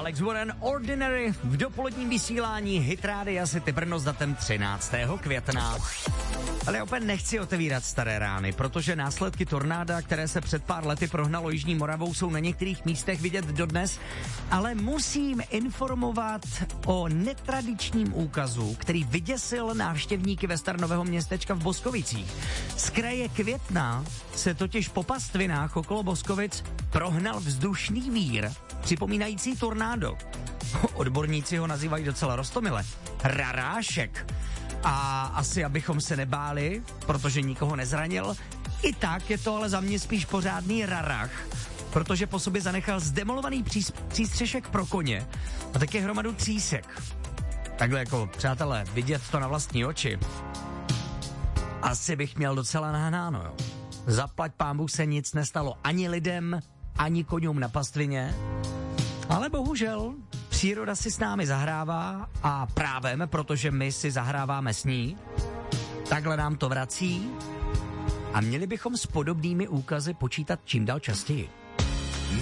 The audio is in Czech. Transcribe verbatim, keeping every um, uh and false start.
Alex Warren, Ordinary v dopoledním vysílání Hit Rádia City Brno s datem třináctého května. Ale já úplně nechci otevírat staré rány, protože následky tornáda, které se před pár lety prohnalo Jižní Moravou, jsou na některých místech vidět dodnes, ale musím informovat o netradičním úkazu, který vyděsil návštěvníky ve Starnového městečka v Boskovicích. Z kraje Května se totiž po pastvinách okolo Boskovic prohnal vzdušný vír, připomínající tornádo. Odborníci ho nazývají docela roztomile. Rarášek. A asi abychom se nebáli, protože nikoho nezranil, i tak je to ale za mě spíš pořádný rarach, protože po sobě zanechal zdemolovaný přís- přístřešek pro koně a taky hromadu třísek. Takhle jako, přátelé, vidět to na vlastní oči. Asi bych měl docela nahnáno, jo. Zaplať pánbůh se nic nestalo ani lidem, ani koňům na pastvině, ale bohužel příroda si s námi zahrává a právem, protože my si zahráváme s ní, takhle nám to vrací a měli bychom s podobnými úkazy počítat čím dál častěji.